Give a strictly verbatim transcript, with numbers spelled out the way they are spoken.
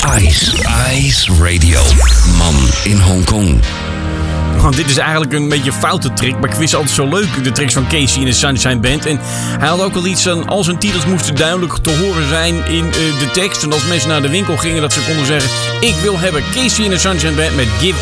Ice. Ice Radio. Man in Hongkong. Want dit is eigenlijk een beetje een foute trick. Maar ik wist altijd zo leuk, de tricks van Casey in de Sunshine Band. En hij had ook al iets aan, al zijn titels moesten duidelijk te horen zijn in uh, de tekst. En als mensen naar de winkel gingen, dat ze konden zeggen: ik wil hebben Casey in de Sunshine Band met Give